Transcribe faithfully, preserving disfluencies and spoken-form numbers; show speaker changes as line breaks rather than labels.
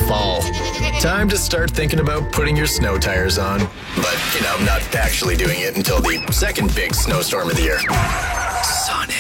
fall. Time to start thinking about putting your snow tires on. But, you know, not actually doing it until the second big snowstorm of the year. Sonic.